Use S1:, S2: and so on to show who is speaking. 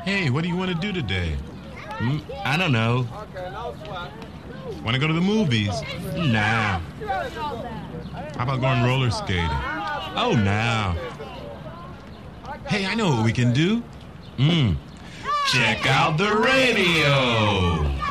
S1: Hey, what do you want to do today?
S2: I don't know.
S1: Want to go to the movies?
S2: Nah.
S1: How about going roller skating?
S2: Oh, nah.
S1: Hey, I know what we can do.
S2: Check out the radio.